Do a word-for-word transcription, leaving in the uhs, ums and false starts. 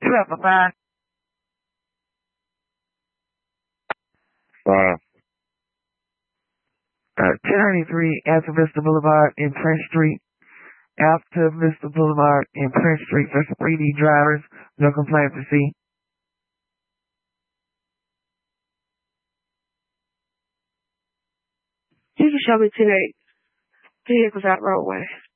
you have a five? Five. Uh, ten ninety-three Alta Vista Boulevard and Prince Street. Alta Vista Boulevard and Prince Street for three D drivers. No complaint to see. You can show me ten eight vehicles out roadway.